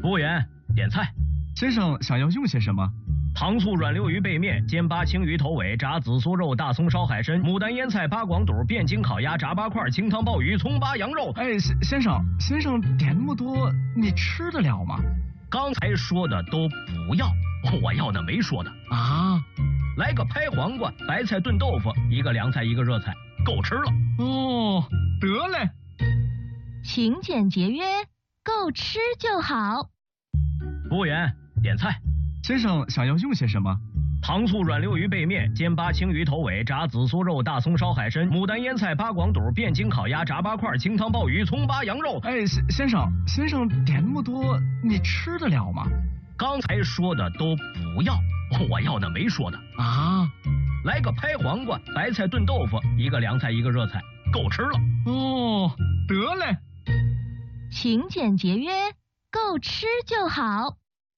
服务员，点菜。 先生想要用些什么？ 糖醋软溜鱼背面、煎八青鱼头尾、炸紫苏肉、大葱烧海参、牡丹腌菜、八广肚、汴京烤鸭、炸八块、清汤鲍鱼、葱八羊肉。 哎，先生点那么多，你吃得了吗？ 刚才说的都不要，我要的没说的啊。 来个拍黄瓜、白菜炖豆腐，一个凉菜一个热菜，够吃了。 哦，得嘞。 勤俭节约，够吃就好。 服务员，点菜。 先生想要用些什么？ 糖醋软溜鱼背面、煎八青鱼头尾、炸紫苏肉、大葱烧海参、牡丹腌菜、八广肚、汴京烤鸭、炸八块、清汤鲍鱼、葱八羊肉。 哎，先生点那么多，你吃得了吗？ 刚才说的都不要，我要的没说的啊。 来个拍黄瓜、白菜炖豆腐，一个凉菜一个热菜，够吃了。 哦，得嘞。 勤俭节约，够吃就好。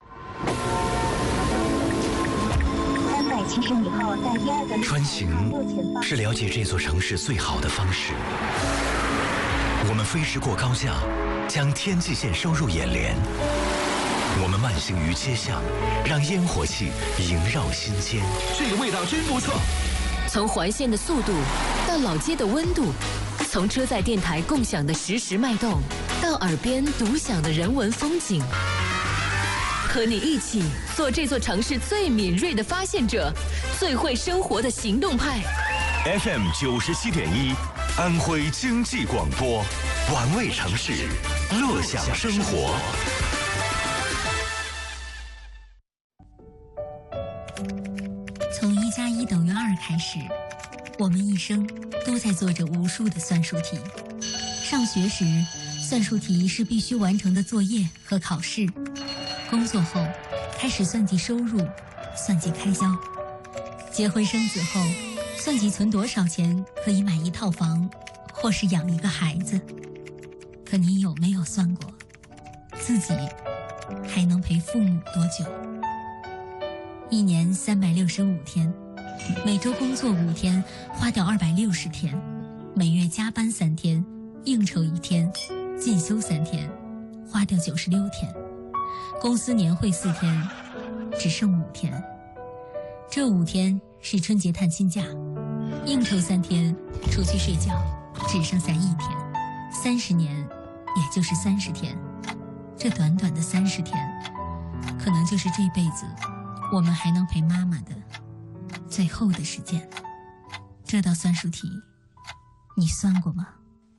穿行是了解这座城市最好的方式。我们飞驰过高架，将天际线收入眼帘。我们慢行于街巷，让烟火气萦绕心间。 这个味道真不错。 从环线的速度到老街的温度，从车载电台共享的实时脉动，到耳边独享的人文风景。和你一起做这座城市最敏锐的发现者，最会生活的行动派。 FM 97.1，安徽经济广播，玩味城市，乐享生活。 从1+1=2开始，我们一生都在做着无数的算术题。上学时，算术题是必须完成的作业和考试。工作后，开始算计收入，算计开销；结婚生子后，算计存多少钱可以买一套房，或是养一个孩子。可你有没有算过，自己还能陪父母多久？1年365天，每周工作5天，花掉260天；每月加班3天，应酬1天，进修3天，花掉96天。公司年会4天，只剩5天。这5天是春节探亲假，应酬3天，出去睡觉，只剩下1天。30年，也就是30天。这短短的30天，可能就是这辈子我们还能陪妈妈的最后的时间。这道算术题，你算过吗？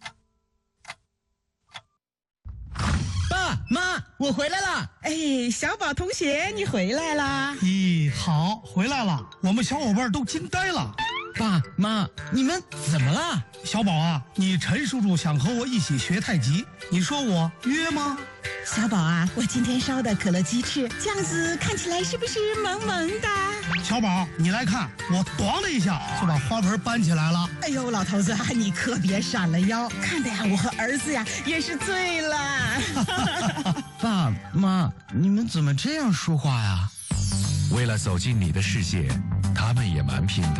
爸妈，我回来了！哎，小宝同学，你回来啦？ 咦，好，回来了，我们小伙伴都惊呆了。 爸妈，你们怎么了？ 小宝啊，你陈叔叔想和我一起学太极，你说我约吗？ 小宝啊，我今天烧的可乐鸡翅，这样子看起来是不是萌萌的？ 小宝，你来看，我咣的一下就把花盆搬起来了。 哎呦，老头子啊，你可别闪了腰，看的呀，我和儿子呀也是醉了。 爸妈，你们怎么这样说话呀？ 为了走进你的世界，他们也蛮拼的。